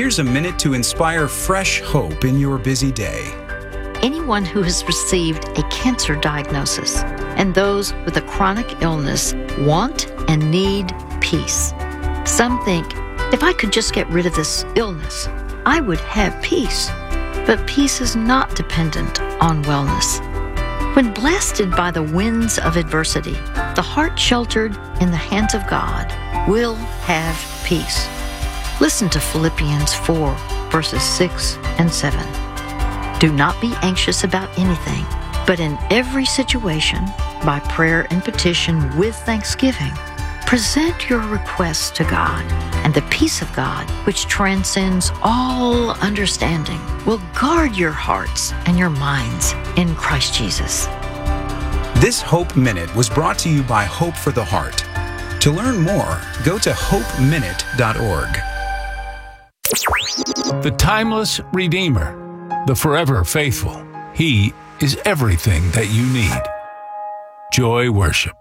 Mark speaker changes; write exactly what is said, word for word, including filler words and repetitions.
Speaker 1: Here's a minute to inspire fresh hope in your busy day.
Speaker 2: Anyone who has received a cancer diagnosis and those with a chronic illness want and need peace. Some think, if I could just get rid of this illness, I would have peace. But peace is not dependent on wellness. When blasted by the winds of adversity, the heart sheltered in the hands of God will have peace. Listen to Philippians four, verses six and seven. Do not be anxious about anything, but in every situation, by prayer and petition with thanksgiving, present your requests to God, and the peace of God, which transcends all understanding, will guard your hearts and your minds in Christ Jesus.
Speaker 1: This Hope Minute was brought to you by Hope for the Heart. To learn more, go to hope minute dot org.
Speaker 3: The timeless Redeemer, the forever faithful. He is everything that you need. Joy Worship.